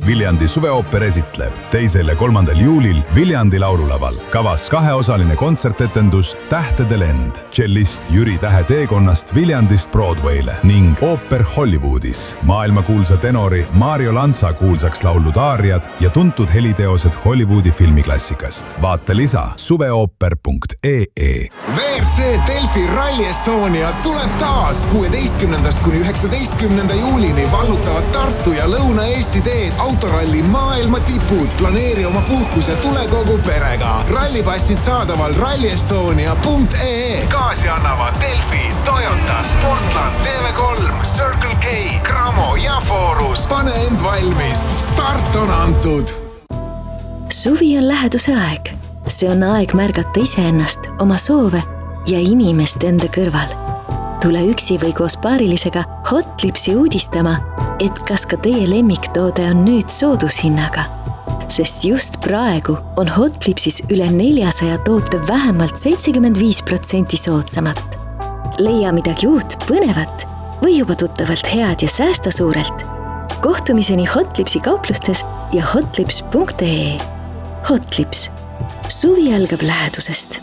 Viljandi suveooper esitleb 2. ja 3. juulil Viljandi laululaval. Kavas 2-osaline kontsertetendus Tähtede lend, tšellist Jüri Tähe teekonnast Viljandist Broadway'le ning ooper Hollywoodis. Maailmakuulsa tenori Mario Lanza kuulsaks laulud aariad ja tuntud heliteosed Hollywoodi filmiklassikast. Vaata lisa suveooper.ee. WRC Delfi Rally Estonia tuleb taas 16. kuni 19. juulini vallutavad Tartu ja Lõuna-Eesti teed autoralli maailma tipud. Planeeri oma puhkus ja tule kogu perega. Rallipassid saadaval rallyestonia.ee. Kaasi annavad Delfi, Toyota, Sportland, TV3, Circle K, Cramo ja Forus. Pane end valmis. Start on antud. Suvi on läheduse aeg. See on aeg märgata iseennast, oma soove ja inimest enda kõrval. Tule üksi või koos paarilisega Hotlipsi uudistama, et kas ka teie lemmiktoode on nüüd soodushinnaga. Sest just praegu on Hotlipsis üle 400 toote vähemalt 75% soodsamat. Leia midagi uut, põnevat või juba tuttavalt head ja säästa suurelt. Kohtumiseni Hotlipsi kauplustes ja hotlips.ee. Hotlips. Suvi algab lähedusest.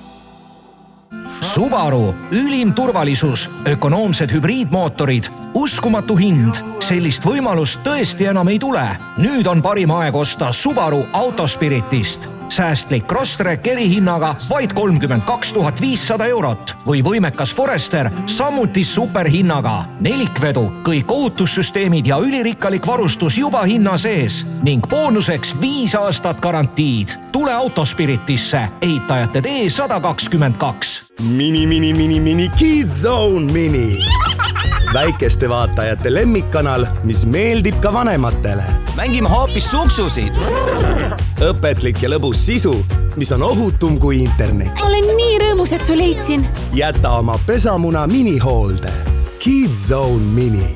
Subaru, ülim turvalisus, ökonoomsed hübriidmootorid, uskumatu hind. Sellist võimalust tõesti enam ei tule. Nüüd on parim aeg osta Subaru Autospiritist. Säästlik Crosstrek erihinnaga vaid 32 500 eurot või võimekas Forester samuti superhinnaga. Nelikvedu, kõik ohutussüsteemid ja ülirikkalik varustus juba hinna sees ning boonuseks 5 aastat garantiid. Tule Autospiritisse, ehitajate tee 122. Mini Kids Zone Mini. Väikeste vaatajate lemmikkanal, mis meeldib ka vanematele. Mängime hoopis suksusid. Õpetlik ja lõbus sisu, mis on ohutum kui internet. Olen nii rõõmus, et su leidsin. Jäta oma pesamuna minihoolde. Kids Zone Mini.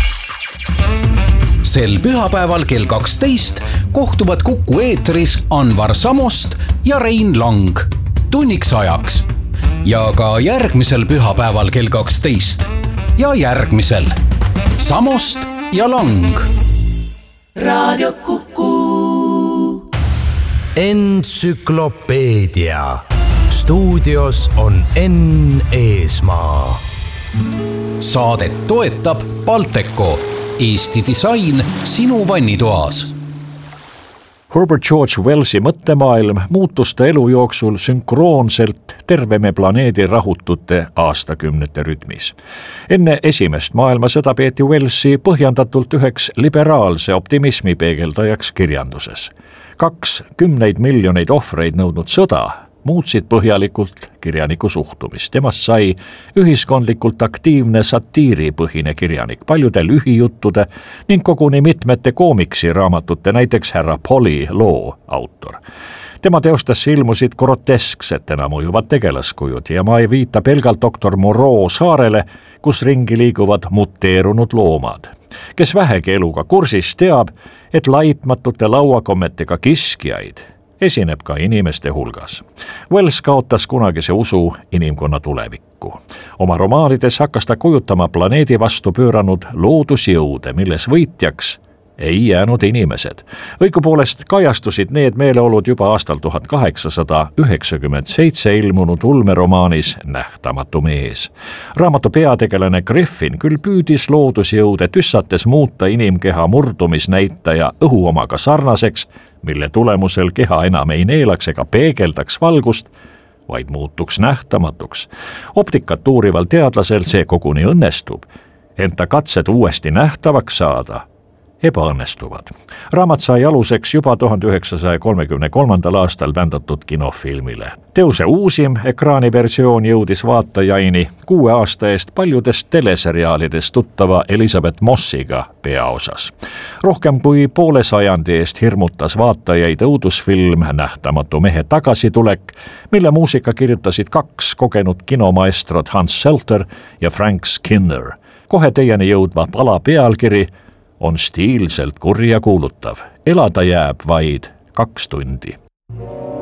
Sel pühapäeval kell 12 kohtuvad Kuku eetris Anvar Samost ja Rein Lang. Tunniks ajaks. Ja ka järgmisel pühapäeval kell 12. Ja järgmisel. Samost ja Lang. Raadio Kuku. Entsüklopeedia. Stuudios on Enn Eesmaa. Saadet toetab Balteco. Eesti disain sinu vannitoas. Herbert George Wellsi mõttemaailm muutus ta elu jooksul sünkroonselt terve me planeedi rahutute aastakümnete rütmis. Enne esimest maailmasõda peeti Wellsi põhjendatult üheks liberaalse optimismi peegeldajaks kirjanduses. 20 miljoneid ohvreid nõudnud sõda muutsid põhjalikult kirjaniku suhtumist. Temast sai ühiskondlikult aktiivne satiiripõhine kirjanik, paljude lühijuttude ning koguni mitmete koomiksiraamatute, näiteks Härra Polly loo autor. Tema teostesse ilmusid grotesksetena mõjuvad tegelaskujud ja ma ei viita pelgalt doktor Moreau saarele, kus ringi liiguvad muteerunud loomad. Kes vähegi eluga kursis teab, et laitmatute lauakommetega kiskjaid esineb ka inimeste hulgas. Wells kaotas kunagise usu inimkonna tulevikku. Oma romaanides hakkas ta kujutama planeedi vastu pööranud loodusjõude, milles võitjaks ei jäänud inimesed. Õigupoolest kajastusid need meeleolud juba aastal 1897 ilmunud ulmeromaanis Nähtamatu mees. Raamatu peategelane Griffin küll püüdis loodusjõude tüssates muuta inimkeha murdumisnäitaja õhu omaga sarnaseks, mille tulemusel keha enam ei neelaks ega peegeldaks valgust, vaid muutuks nähtamatuks. Optikat uurival teadlasel see koguni õnnestub, ent katsed uuesti nähtavaks saada ebaõnnestuvad. Raamat sai aluseks juba 1933. aastal vändatud kinofilmile. Teose uusim ekraaniversioon jõudis vaatajaini 6 aasta eest paljudest teleseriaalidest tuttava Elizabeth Mossiga peaosas. Rohkem kui poole sajandi eest hirmutas vaatajaid õudusfilm Nähtamatu mehe tagasitulek, mille muusika kirjutasid 2 kogenud kinomaestrod Hans Selter ja Frank Skinner. Kohe teieni jõudva pala pealkiri on stiilselt kurja kuulutav. Elada jääb vaid 2 tundi.